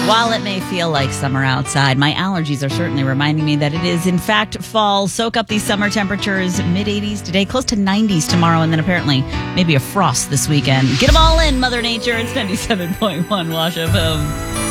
While it may feel like summer outside, my allergies are certainly reminding me that it is, in fact, fall. Soak up these summer temperatures, mid-80s today, close to 90s tomorrow, and then apparently maybe a frost this weekend. Get them all in, Mother Nature. It's 97.1 Wash FM.